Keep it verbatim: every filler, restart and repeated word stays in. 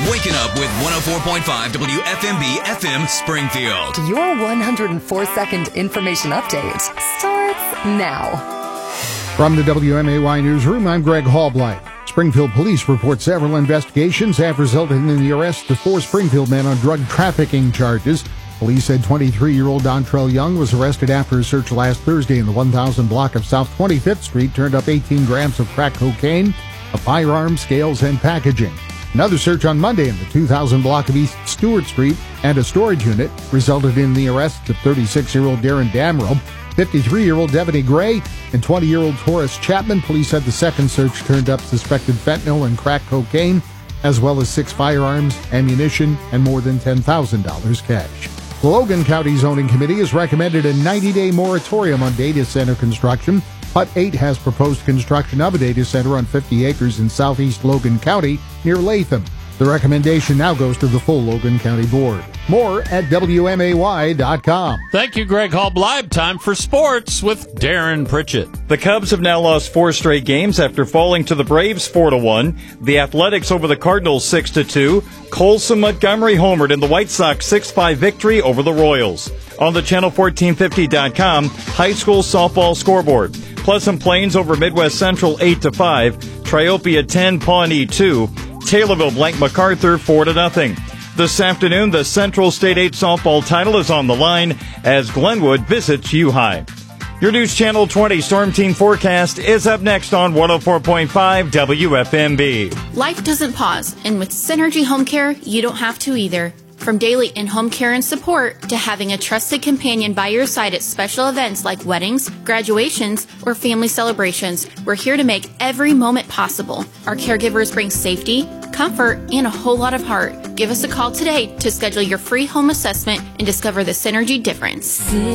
Waking up with one oh four point five W F M B F M Springfield. Your one hundred four second information update starts now. From the W M A Y newsroom, I'm Greg Hallblight. Springfield police report several investigations have resulted in the arrest of four Springfield men on drug trafficking charges. Police said twenty-three-year-old Dontrell Young was arrested after a search last Thursday in the one thousand block of South twenty-fifth Street turned up eighteen grams of crack cocaine, a firearm, scales, and packaging. Another search on Monday in the two thousand block of East Stewart Street and a storage unit resulted in the arrest of thirty-six-year-old Darren Damrow, fifty-three-year-old Devaney Gray, and twenty-year-old Horace Chapman. Police said the second search turned up suspected fentanyl and crack cocaine, as well as six firearms, ammunition, and more than ten thousand dollars cash. The Logan County Zoning Committee has recommended a ninety-day moratorium on data center construction. P U T eight has proposed construction of a data center on fifty acres in southeast Logan County near Latham. The recommendation now goes to the full Logan County Board. More at W M A Y dot com. Thank you, Greg Hallblight. Time for sports with Darren Pritchett. The Cubs have now lost four straight games after falling to the Braves four to one. The Athletics over the Cardinals six to two. Colson Montgomery homered in the White Sox six five victory over the Royals. On the channel fourteen fifty dot com high school softball scoreboard. Pleasant Plains over Midwest Central eight to five. Triopia ten, Pawnee two. Taylorville blank MacArthur four to nothing. This afternoon, the Central State eight softball title is on the line as Glenwood visits U-High. Your News Channel twenty Storm Team forecast is up next on one oh four point five W F M B. Life doesn't pause, and with Synergy Home Care, you don't have to either. From daily in-home care and support to having a trusted companion by your side at special events like weddings, graduations, or family celebrations, we're here to make every moment possible. Our caregivers bring safety, comfort, and a whole lot of heart. Give us a call today to schedule your free home assessment and discover the Synergy difference.